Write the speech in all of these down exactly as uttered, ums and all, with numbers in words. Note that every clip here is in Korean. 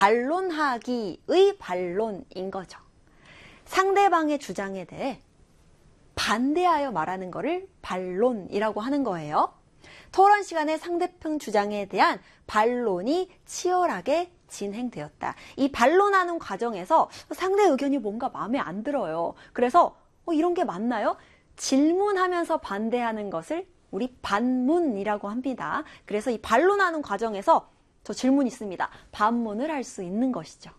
반론하기의 반론인 거죠. 상대방의 주장에 대해 반대하여 말하는 것을 반론이라고 하는 거예요. 토론 시간에 상대편 주장에 대한 반론이 치열하게 진행되었다. 이 반론하는 과정에서 상대 의견이 뭔가 마음에 안 들어요. 그래서 어, 이런 게 맞나요? 질문하면서 반대하는 것을 우리 반문이라고 합니다. 그래서 이 반론하는 과정에서 저 질문 있습니다. 반문을 할 수 있는 것이죠.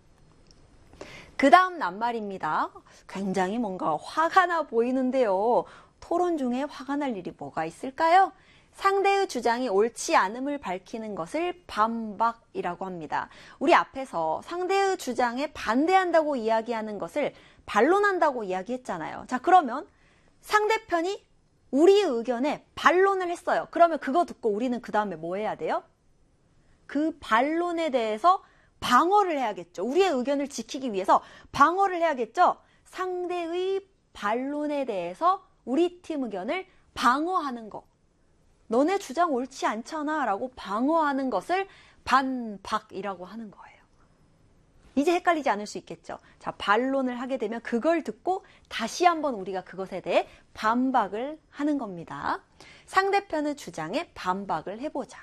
그 다음 낱말입니다. 굉장히 뭔가 화가 나 보이는데요. 토론 중에 화가 날 일이 뭐가 있을까요? 상대의 주장이 옳지 않음을 밝히는 것을 반박이라고 합니다. 우리 앞에서 상대의 주장에 반대한다고 이야기하는 것을 반론한다고 이야기했잖아요. 자, 그러면 상대편이 우리의 의견에 반론을 했어요. 그러면 그거 듣고 우리는 그 다음에 뭐 해야 돼요? 그 반론에 대해서 방어를 해야겠죠. 우리의 의견을 지키기 위해서 방어를 해야겠죠. 상대의 반론에 대해서 우리 팀 의견을 방어하는 거. 너네 주장 옳지 않잖아 라고 방어하는 것을 반박이라고 하는 거예요. 이제 헷갈리지 않을 수 있겠죠. 자, 반론을 하게 되면 그걸 듣고 다시 한번 우리가 그것에 대해 반박을 하는 겁니다. 상대편의 주장에 반박을 해보자.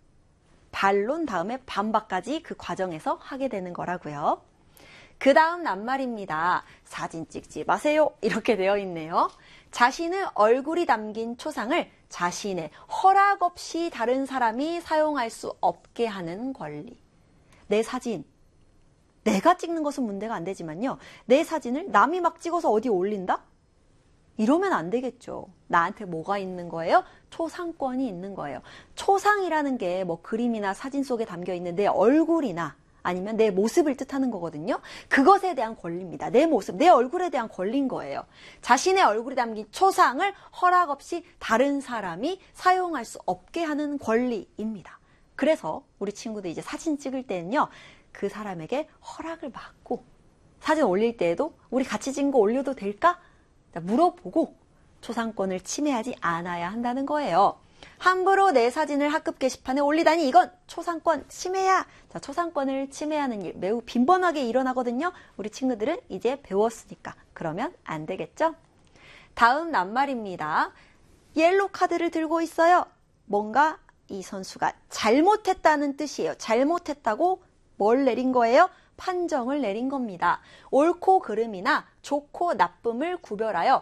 반론 다음에 반박까지 그 과정에서 하게 되는 거라고요. 그 다음 낱말입니다. 사진 찍지 마세요. 이렇게 되어 있네요. 자신의 얼굴이 담긴 초상을 자신의 허락 없이 다른 사람이 사용할 수 없게 하는 권리. 내 사진, 내가 찍는 것은 문제가 안 되지만요. 내 사진을 남이 막 찍어서 어디 올린다? 이러면 안 되겠죠. 나한테 뭐가 있는 거예요? 초상권이 있는 거예요. 초상이라는 게 뭐 그림이나 사진 속에 담겨 있는 내 얼굴이나 아니면 내 모습을 뜻하는 거거든요. 그것에 대한 권리입니다. 내 모습, 내 얼굴에 대한 권리인 거예요. 자신의 얼굴이 담긴 초상을 허락 없이 다른 사람이 사용할 수 없게 하는 권리입니다. 그래서 우리 친구들 이제 사진 찍을 때는요. 그 사람에게 허락을 받고 사진 올릴 때에도 우리 같이 찍은 거 올려도 될까? 물어보고 초상권을 침해하지 않아야 한다는 거예요. 함부로 내 사진을 학급 게시판에 올리다니 이건 초상권 침해야. 자, 초상권을 침해하는 일 매우 빈번하게 일어나거든요. 우리 친구들은 이제 배웠으니까 그러면 안 되겠죠? 다음 낱말입니다. 옐로우 카드를 들고 있어요. 뭔가 이 선수가 잘못했다는 뜻이에요. 잘못했다고 뭘 내린 거예요? 판정을 내린 겁니다. 옳고 그름이나 좋고 나쁨을 구별하여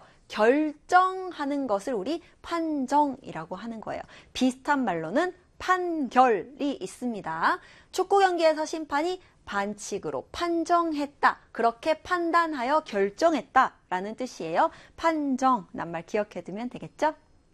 결정하는 것을 우리 판정이라고 하는 거예요. 비슷한 말로는 판결이 있습니다. 축구 경기에서 심판이 반칙으로 판정했다. 그렇게 판단하여 결정했다 라는 뜻이에요. 판정, 낱말 기억해두면 되겠죠?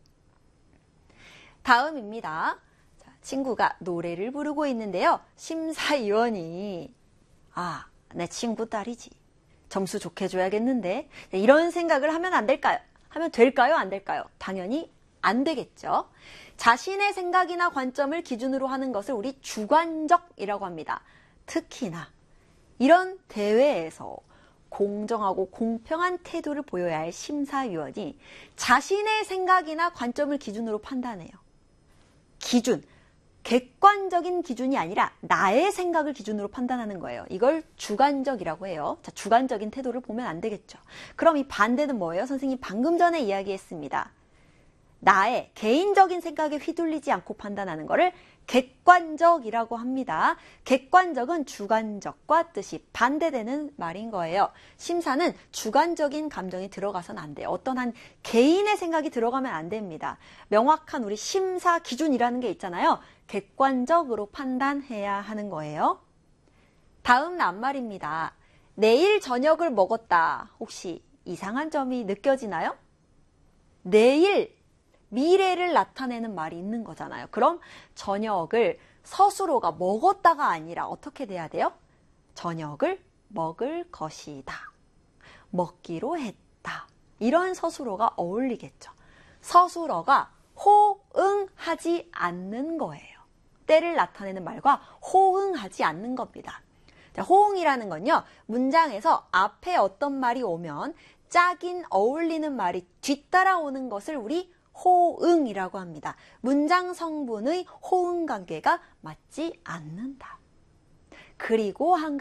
다음입니다. 자, 친구가 노래를 부르고 있는데요. 심사위원이 아, 내 친구 딸이지. 점수 좋게 줘야겠는데 이런 생각을 하면 안 될까요? 하면 될까요? 안 될까요? 당연히 안 되겠죠. 자신의 생각이나 관점을 기준으로 하는 것을 우리 주관적이라고 합니다. 특히나 이런 대회에서 공정하고 공평한 태도를 보여야 할 심사위원이 자신의 생각이나 관점을 기준으로 판단해요. 기준. 객관적인 기준이 아니라 나의 생각을 기준으로 판단하는 거예요. 이걸 주관적이라고 해요. 자, 주관적인 태도를 보면 안 되겠죠. 그럼 이 반대는 뭐예요? 선생님이 방금 전에 이야기했습니다. 나의 개인적인 생각에 휘둘리지 않고 판단하는 거를 객관적이라고 합니다. 객관적은 주관적과 뜻이 반대되는 말인 거예요. 심사는 주관적인 감정이 들어가서는 안 돼요. 어떤 한 개인의 생각이 들어가면 안 됩니다. 명확한 우리 심사 기준이라는 게 있잖아요. 객관적으로 판단해야 하는 거예요. 다음 낱말입니다. 내일 저녁을 먹었다. 혹시 이상한 점이 느껴지나요? 내일 미래를 나타내는 말이 있는 거잖아요. 그럼 저녁을 스스로가 먹었다가 아니라 어떻게 돼야 돼요? 저녁을 먹을 것이다. 먹기로 했다. 이런 서술어가 어울리겠죠. 서술어가 호응하지 않는 거예요. 때를 나타내는 말과 호응하지 않는 겁니다. 자, 호응이라는 건요. 문장에서 앞에 어떤 말이 오면 짝인 어울리는 말이 뒤따라오는 것을 우리 호응이라고 합니다. 문장 성분의 호응 관계가 맞지 않는다. 그리고 한